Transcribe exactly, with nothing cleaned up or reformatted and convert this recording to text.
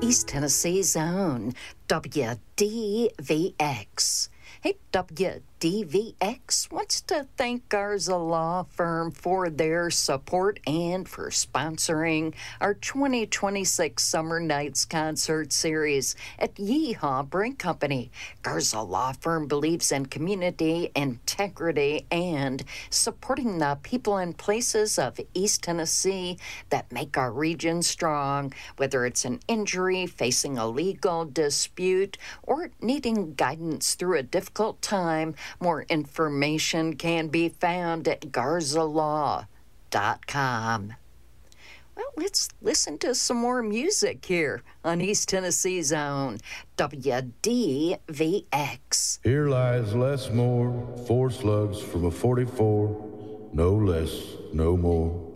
East Tennessee's own W D V X. Hey, W D V X wants to thank Garza Law Firm for their support and for sponsoring our twenty twenty-six Summer Nights concert series at Yeehaw Brewing Company. Garza Law Firm believes in community integrity and supporting the people and places of East Tennessee that make our region strong, whether it's an injury, facing a legal dispute, or needing guidance through a difficult time. More information can be found at garza law dot com. Well, let's listen to some more music here on East Tennessee's own W D V X. Here lies less more, four slugs from a forty-four, no less, no more.